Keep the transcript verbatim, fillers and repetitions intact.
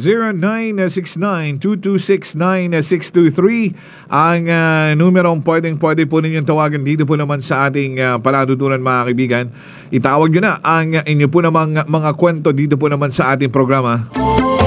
zero nine six nine, two two six, nine six two three ang uh, numerong pwedeng pwede po ninyong tawagan dito po naman sa ating uh, palatuntunan mga kaibigan. Itawag nyo na ang inyo po namang mga kwento dito po naman sa ating programa.